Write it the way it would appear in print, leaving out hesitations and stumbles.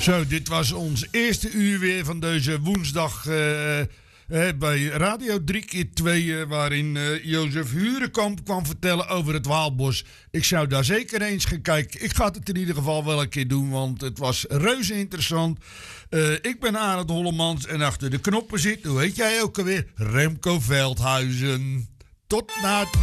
Zo, dit was ons eerste uur weer van deze woensdag bij Radio 3x2... waarin Jozef Hurenkamp kwam vertellen over het Waalbos. Ik zou daar zeker eens gaan kijken. Ik ga het in ieder geval wel een keer doen, want het was reuze interessant. Ik ben Arend Hollemans en achter de knoppen zit, hoe heet jij ook alweer? Remco Veldhuizen. Tot na het